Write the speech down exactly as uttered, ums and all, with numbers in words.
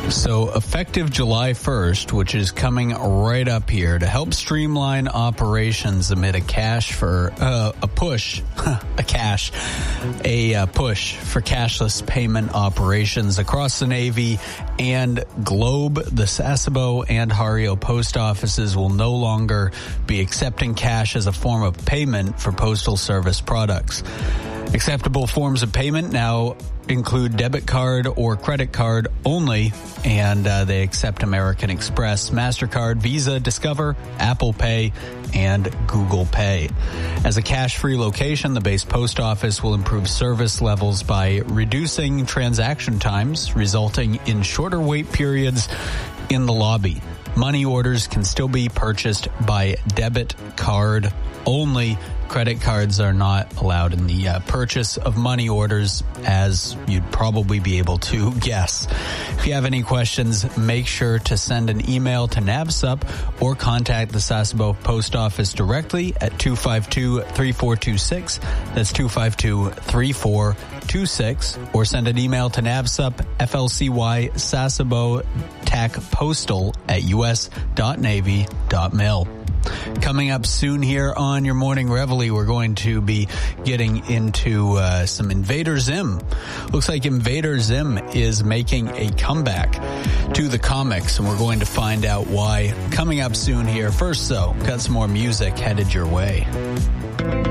So effective July first, which is coming right up here, to help streamline operations amid a cash for uh, a push, a cash, a uh, push for cashless payment operations across the Navy and globe, the Sasebo and Hario post offices will no longer be accepting cash as a form of payment for postal service products. Acceptable forms of payment now include debit card or credit card only, and uh, they accept American Express, MasterCard, Visa, Discover, Apple Pay, and Google Pay. As a cash-free location, the base post office will improve service levels by reducing transaction times, resulting in shorter wait periods in the lobby. Money orders can still be purchased by debit card only. Credit cards are not allowed in the uh, purchase of money orders, as you'd probably be able to guess. If you have any questions, make sure to send an email to NABSUP or contact the Sasebo Post Office directly at two five two, three four two six. That's two five two, three four two six. Or send an email to NABSUP, F L C Y, Sasebo, T A C Postal at u s dot navy dot mil. Coming up soon here on your Morning Reveille, we're going to be getting into uh, some Invader Zim. Looks like Invader Zim is making a comeback to the comics, and we're going to find out why. Coming up soon here. First, though, got some more music headed your way.